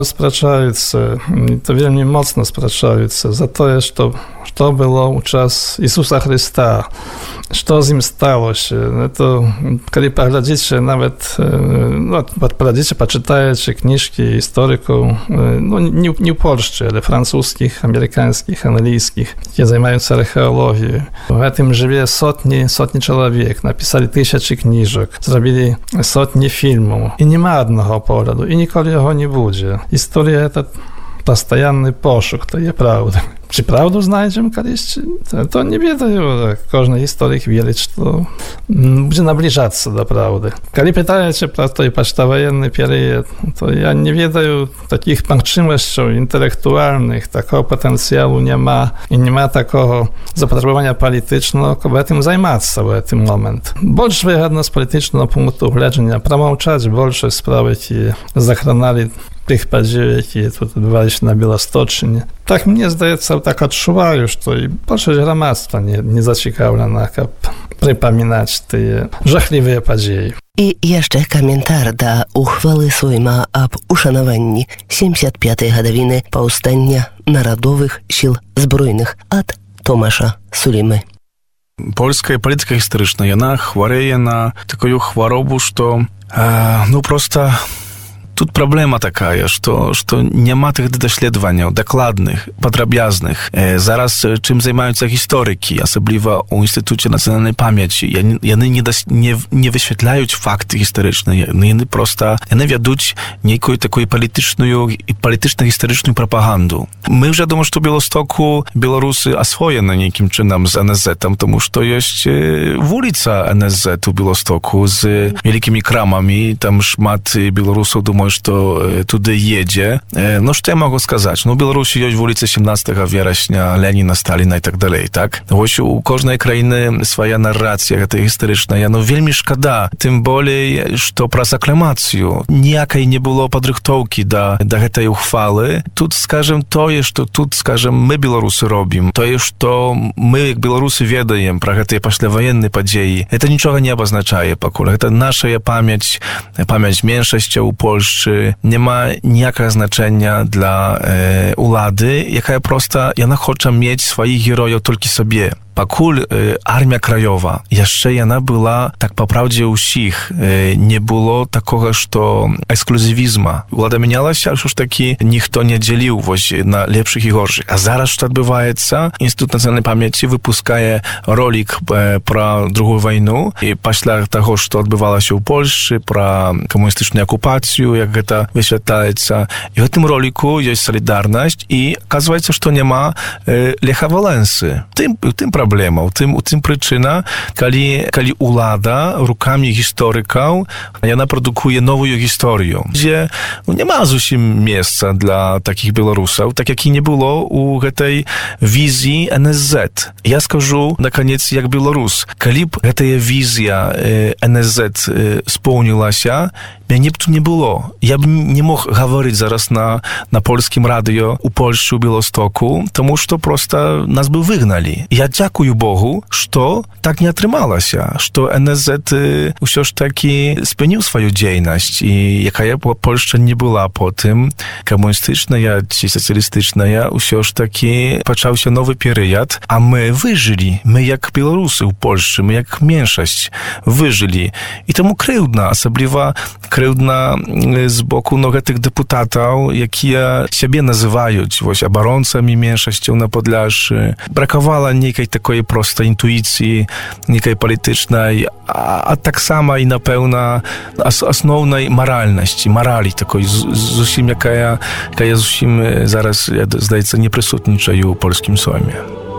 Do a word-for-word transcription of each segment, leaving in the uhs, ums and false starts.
Спрачаюцца, то вельмі моцна спрачаюцца за тое, што, што было ў час Ісуса Хрыста, што з ім сталося. Это, калі паглядзіце, нават ну, паглядзіце, пачытаючы кніжкі гісторыкаў, ну, не, не ў Польшчы, але французскіх, амерыканскіх, англійскіх, якія займаюцца археалогіяй. У гэтым жыве сотні, сотні чалавек, напісалі тысячы кніжак, зрабілі сотні фільмаў. І няма аднаго погляду, і ніколі яго не будзе. История – это постоянный пошук тієї правди. Чи правду знайдемо колись? То не ведаю. Кожна історик вірить, що буде наближатися до правди. Коли питаєте про той поштовоєнний період, то я не ведаю таких можливостей інтелектуальних, такого потенціалу нема, і нема такого запотребування політичного, аби цим займатися в цей момент. Більш вигідно з політичного пункту гледження промовчати більше справ, які захоронали тих подій, які тут відбувалися на Білосточині. Так мені здається, так відчуваю, що і більшість громадства не, не зацікавлена, щоб припоминати ті жахливі події. І яшчэ каментар да ухвалы Сойма аб ушанаванні семьдесят пятай гадавіны паўстання нарадовых сіл збройных ад Томаша Сулімы. Польская палітыка гістарычна, яна хварэе на такую хваробу, што э, ну проста тут праблема такая, што, што няма тых даследаванняў дакладных, падрабязных. Э, зараз чым займаюцца гісторыкі, асабліва ў Інстытуце нацыянальнай памяці. Яны не, дас, не, не высвятляюць факты гістарычныя, яны проста яны вядуць нейкую такую палітычную і палітычна-гістарычную прапаганду. Мы ўжо думаем, што Беластоку беларусы асвоены нейкім чынам з эн эс зетам, тому што ёсць вуліца эн эс зет у Беластоку з вялікімі крамамі, там шмат беларусаў думаю, што туды едзе. Ну, што я магу сказаць? Ну, у Беларусі ёсць вуліца сямнаццатага верасня, Леніна, Сталіна і так далей, так? Вось у кожнай краіны свая нарацыя, гэта гістарычная. Ну, вельмі шкада, тым болей, што праз акламацыю ніякай не было падрыхтоўкі да, да гэтай ухвалы. Тут, скажем, тое, што тут, скажем, мы, беларусы, робім, тое, што мы, як беларусы, ведаем пра гэтыя пасляваенныя падзеі, гэта нічога не абазначае пакуль. Гэта нашая памяць, памяць меншасцяў у Польшчы, няма ніякага значэння для э, улады, якая проста, яна хоча мець сваіх герояў толькі сабе. Пакуль э, армія краёва, яшчэ яна была, так па праўдзе ўсіх, э, не было такога, што эксклюзівізма. Улада мянялася, што ж такі ніхто не дзеліў вось на лепшых і горшых. А зараз што адбываецца? Інстытут нацыянальнай памяці выпускае ролік э, пра другую вайну, і пасля таго, што адбывалася ў Польшчы, пра камуністычную акупацыю, як гэта высвятляецца. І ў гэтым роліку ёсць салідарнасць, і аказваецца, што няма э, Леха Валенсы. Тым, тым праблема, у тым, у тым прычына, калі, калі улада рукамі гісторыкаў, яна прадукуе новую гісторыю, дзе ну, няма зусім месца для такіх беларусаў, так як і не было у гэтай візіі эн эс зет. Я скажу, наконец, як беларус, калі б гэтая візія э, эн эс зет э, споўнілася, мяне б тут не было. Я б не мог гаварыць зараз на, на польскім радыё у Польшчы, у Беластоку, тому што проста нас бы выгналі. Я дзякую Богу, што так не атрымалася, што эн эс зет ўсё ж такі спыніў сваю дзейнасць, і якая Польшча не была потым камуністычная ці сацыялістычная, ўсё ж такі пачаўся новы перыяд, а мы выжылі, мы як беларусы ў Польшчы, мы як меншасць выжылі. І таму крыўдна, асабліва крыўдна з боку ну, гэтых дэпутатаў, якія сябе называюць вось абаронцамі меншасцяў на Падляшшы. Бракавала нейкай такой проста інтуіцыі, нейкай палітычнай, а, а таксама і, напэўна, ас, асноўнай маральнасці, маралі такой, зусім якая, якая зусім зараз, здаецца, не прысутнічае ў польскім Сойме.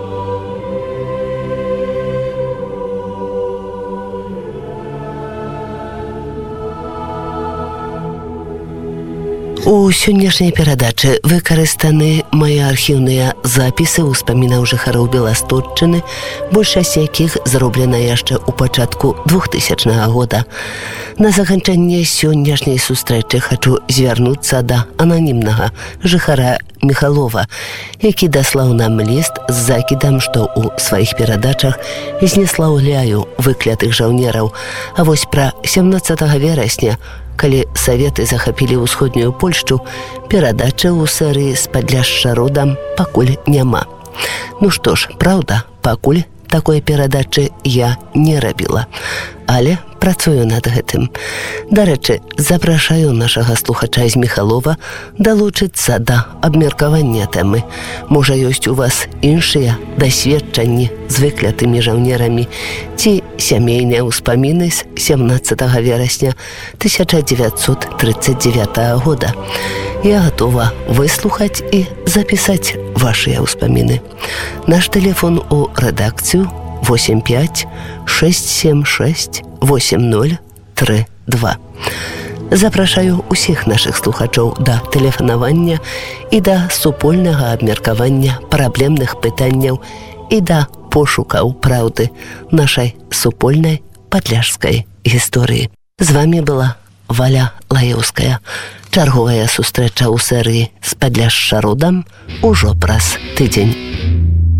У сённяшняй перадачы выкарыстаны мае архіўныя запісы ўспамінаў жыхароў Беласточчыны, большасць якіх зроблена яшчэ ў пачатку двухтысячнага года. На заканчэнне сённяшняй сустрэчы хачу звярнуцца да ананімнага жыхара Михалова, які даслаў нам ліст з закідам, што ў сваіх перадачах знеслаўляю выклятых жаўнераў, а вось пра сямнаццатага верасня калі саветы захапілі ўсходнюю Польшчу, перадачы ў серыі з Падляшша родам пакуль няма. Ну што ж, праўда, пакуль такой перадачы я не рабіла, але працую над гэтым. Дарэчы, запрашаю нашага слухача з Міхалова далучыцца да абмеркавання тэмы. Можа, ёсць у вас іншыя дасведчанні з выклятымі жаўнерамі ці сямейныя ўспаміны з сямнаццатага верасня тысяча дзевяцьсот тридцать девятого года. Я готова выслухаць і запісаць вашыя ўспаміны. Наш тэлефон у рэдакцыю восемь пять шесть семь шесть восемь ноль три два. Запрашаю усіх нашых слухачоў да тэлефанавання і да супольнага абмеркавання праблемных пытанняў і да пошукаў праўды нашай супольнай падляшскай гісторыі. З вами была Валя Лаеўская. Чарговая сустрэча ў серыі з Падляшша родам ужо праз тыдзень.